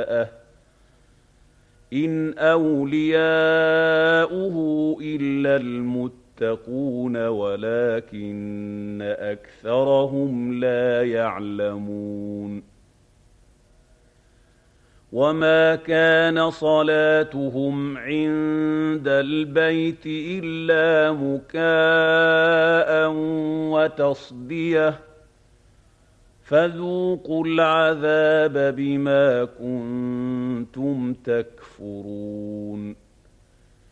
أولياءه إن أولياؤه إلا المتقون ولكن أكثرهم لا يعلمون وما كان صلاتهم عند البيت إلا مكاء وتصدية فذوقوا العذاب بما كنتم تكفرون